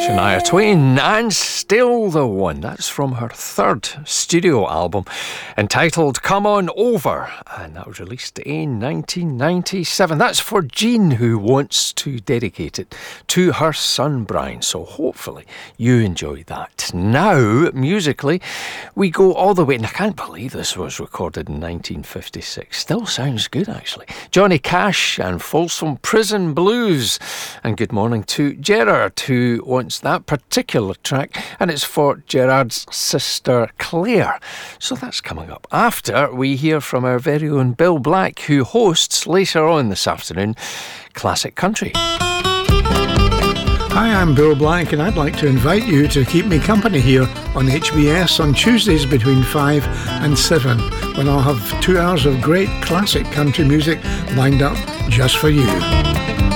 Shania Twain, and Still the One. That's from her third studio album entitled Come On Over, and that was released in 1997. That's for Jean, who wants to dedicate it to her son Brian, so hopefully you enjoy that. Now, musically, we go all the way, and I can't believe this was recorded in 1956. Still sounds good, actually. Johnny Cash and Folsom Prison Blues. And good morning to Gerard, who wants that particular track, and it's for Gerard's sister Claire. So that's coming up after we hear from our very own Bill Black, who hosts later on this afternoon Classic Country. Hi, I'm Bill Black, and I'd like to invite you to keep me company here on HBS on Tuesdays between 5 and 7, when I'll have 2 hours of great classic country music lined up just for you.